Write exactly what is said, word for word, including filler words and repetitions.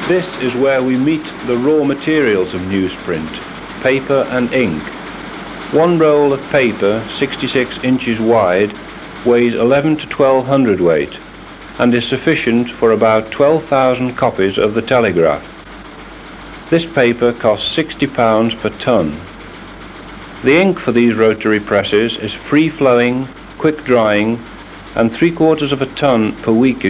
This is where we meet the raw materials of newsprint, paper and ink. One roll of paper, sixty-six inches wide, weighs eleven to twelve hundredweight and is sufficient for about twelve thousand copies of the Telegraph. This paper costs sixty pounds per ton. The ink for these rotary presses is free-flowing, quick-drying, and three quarters of a ton per week